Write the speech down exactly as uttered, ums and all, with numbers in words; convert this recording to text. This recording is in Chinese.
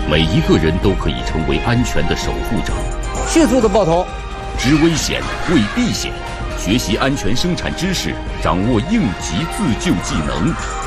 每一个人都可以成为安全的守护者。 迅速的爆头， 知危险，为避险，学习安全生产知识，掌握应急自救技能。